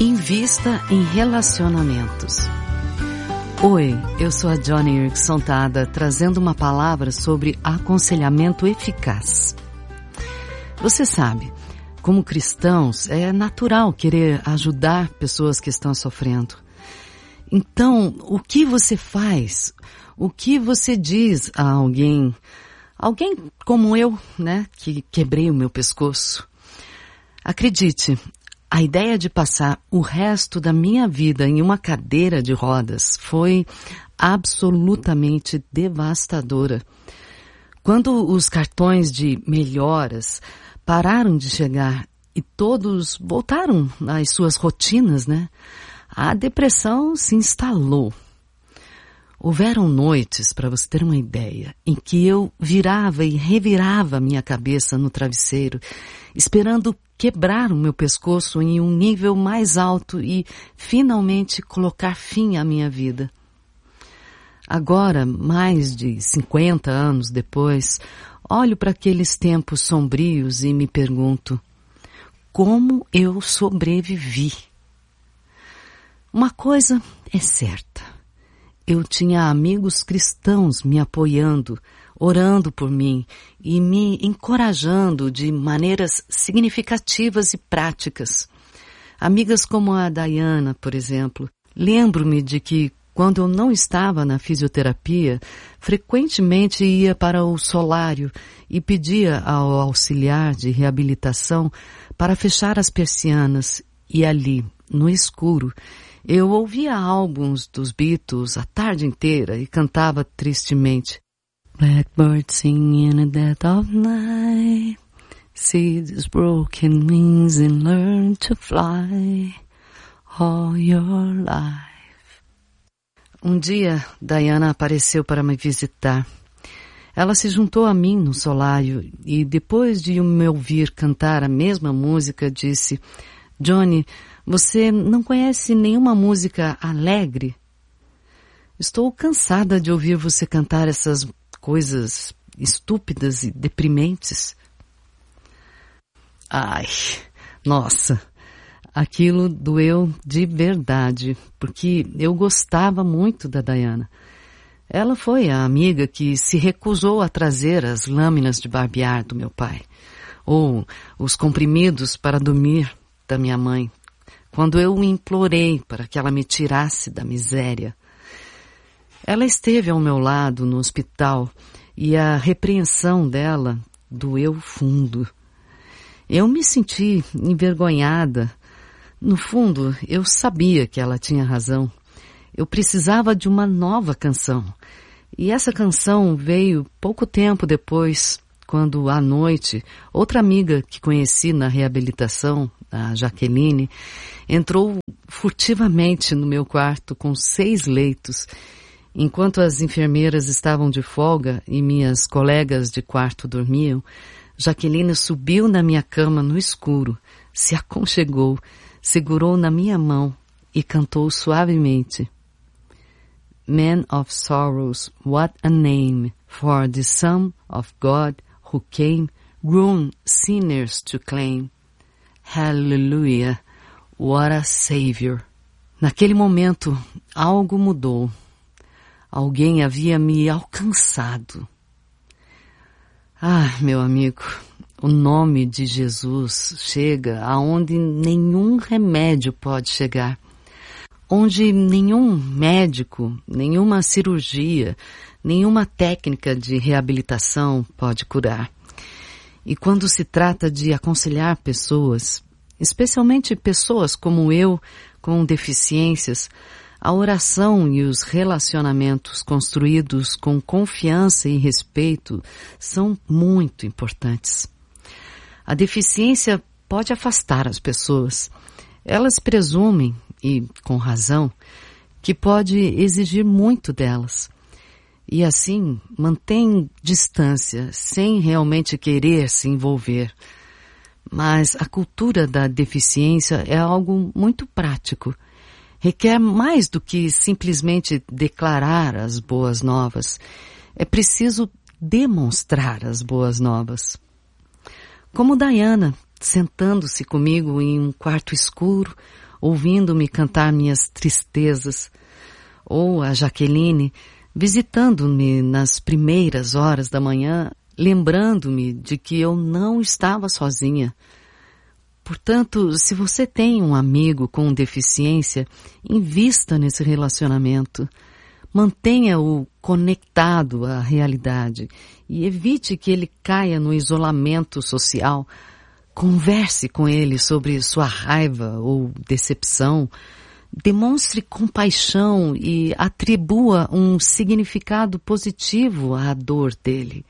Invista em relacionamentos. Oi, eu sou a Joni Eareckson Tada, trazendo uma palavra sobre aconselhamento eficaz. Você sabe, como cristãos, é natural querer ajudar pessoas que estão sofrendo. Então, o que você faz? O que você diz a alguém como eu, que quebrei o meu pescoço? Acredite, a ideia de passar o resto da minha vida em uma cadeira de rodas foi absolutamente devastadora. Quando os cartões de melhoras pararam de chegar e todos voltaram às suas rotinas, a depressão se instalou. Houveram noites, para você ter uma ideia, em que eu virava e revirava minha cabeça no travesseiro, esperando quebrar o meu pescoço em um nível mais alto e, finalmente, colocar fim à minha vida. Agora, mais de 50 anos depois, olho para aqueles tempos sombrios e me pergunto, como eu sobrevivi? Uma coisa é certa. Eu tinha amigos cristãos me apoiando, orando por mim e me encorajando de maneiras significativas e práticas. Amigas como a Diana, por exemplo. Lembro-me de que, quando eu não estava na fisioterapia, frequentemente ia para o solário e pedia ao auxiliar de reabilitação para fechar as persianas e ali, no escuro, eu ouvia álbuns dos Beatles a tarde inteira e cantava tristemente. Blackbird sing in the dead of night, seeds broken wings and learn to fly all your life. Um dia, Diana apareceu para me visitar. Ela se juntou a mim no solário e, depois de me ouvir cantar a mesma música, disse, Joni, você não conhece nenhuma música alegre? Estou cansada de ouvir você cantar essas coisas estúpidas e deprimentes. Ai, nossa, aquilo doeu de verdade, porque eu gostava muito da Diana. Ela foi a amiga que se recusou a trazer as lâminas de barbear do meu pai, ou os comprimidos para dormir da minha mãe, quando eu implorei para que ela me tirasse da miséria. Ela esteve ao meu lado no hospital e a repreensão dela doeu fundo. Eu me senti envergonhada. No fundo, eu sabia que ela tinha razão. Eu precisava de uma nova canção. E essa canção veio pouco tempo depois, quando à noite, outra amiga que conheci na reabilitação, a Jaqueline, entrou furtivamente no meu quarto com 6 leitos. Enquanto as enfermeiras estavam de folga e minhas colegas de quarto dormiam, Jaqueline subiu na minha cama no escuro, se aconchegou, segurou na minha mão e cantou suavemente. Man of sorrows, what a name for the Son of God who came, grown sinners to claim. Hallelujah, what a Savior. Naquele momento, algo mudou. Alguém havia me alcançado. Ah, meu amigo, o nome de Jesus chega aonde nenhum remédio pode chegar. Onde nenhum médico, nenhuma cirurgia, nenhuma técnica de reabilitação pode curar. E quando se trata de aconselhar pessoas, especialmente pessoas como eu, com deficiências, a oração e os relacionamentos construídos com confiança e respeito são muito importantes. A deficiência pode afastar as pessoas. Elas presumem, e com razão, que pode exigir muito delas. E assim mantém distância, sem realmente querer se envolver. Mas a cultura da deficiência é algo muito prático. Requer mais do que simplesmente declarar as boas novas. É preciso demonstrar as boas novas. Como Diana, sentando-se comigo em um quarto escuro, ouvindo-me cantar minhas tristezas, ou a Jaqueline visitando-me nas primeiras horas da manhã, lembrando-me de que eu não estava sozinha. Portanto, se você tem um amigo com deficiência, invista nesse relacionamento. Mantenha-o conectado à realidade e evite que ele caia no isolamento social. Converse com ele sobre sua raiva ou decepção. Demonstre compaixão e atribua um significado positivo à dor dele.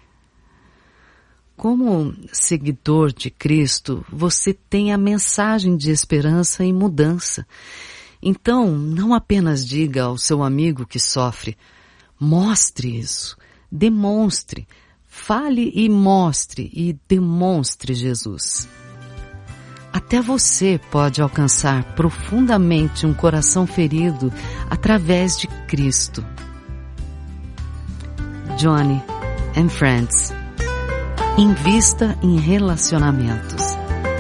Como seguidor de Cristo, você tem a mensagem de esperança e mudança. Então, não apenas diga ao seu amigo que sofre, mostre isso, demonstre, fale e mostre e demonstre Jesus. Até você pode alcançar profundamente um coração ferido através de Cristo. Joni and Friends. Invista em relacionamentos.